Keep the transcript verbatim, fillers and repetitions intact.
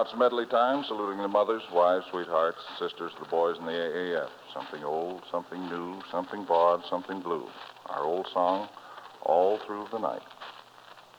Now it's medley time, saluting the mothers, wives, sweethearts, sisters, the boys in the A A F. Something old, something new, something broad, something blue. Our old song, All Through the Night.